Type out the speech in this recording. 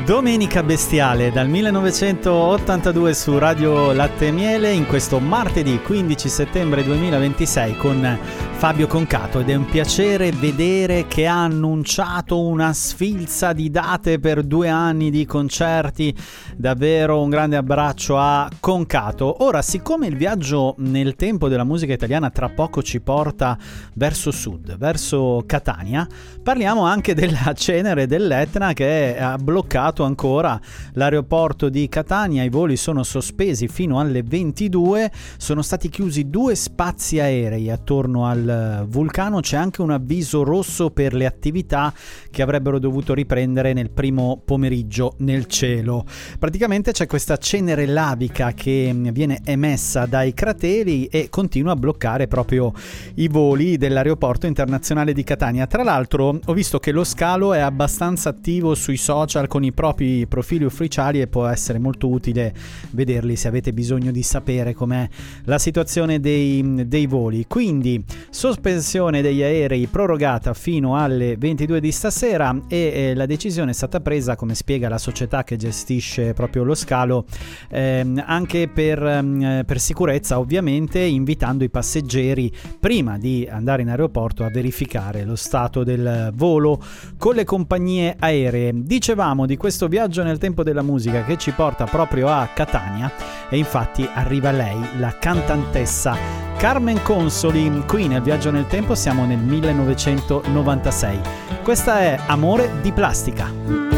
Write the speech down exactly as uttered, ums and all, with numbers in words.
Domenica Bestiale dal millenovecentottantadue su Radio Latte e Miele in questo martedì quindici settembre duemilaventisei con Fabio Concato, ed è un piacere vedere che ha annunciato una sfilza di date per due anni di concerti. Davvero un grande abbraccio a Concato. Ora, siccome il viaggio nel tempo della musica italiana tra poco ci porta verso sud, verso Catania, parliamo anche della cenere dell'Etna che ha bloccato ancora l'aeroporto di Catania. I voli sono sospesi fino alle ventidue, sono stati chiusi due spazi aerei attorno al vulcano, c'è anche un avviso rosso per le attività che avrebbero dovuto riprendere nel primo pomeriggio nel cielo. Praticamente c'è questa cenere lavica che viene emessa dai crateri e continua a bloccare proprio i voli dell'aeroporto internazionale di Catania. Tra l'altro ho visto che lo scalo è abbastanza attivo sui social con i propri profili ufficiali e può essere molto utile vederli se avete bisogno di sapere com'è la situazione dei, dei voli. Quindi sospensione degli aerei prorogata fino alle ventidue di stasera e eh, la decisione è stata presa, come spiega la società che gestisce proprio lo scalo, ehm, anche per, ehm, per sicurezza, ovviamente invitando i passeggeri prima di andare in aeroporto a verificare lo stato del volo con le compagnie aeree. Dicevamo di questo viaggio nel tempo della musica che ci porta proprio a Catania e infatti arriva lei, la cantantessa Carmen Consoli. Qui nel viaggio nel tempo siamo nel millenovecentonovantasei. Questa è Amore di plastica.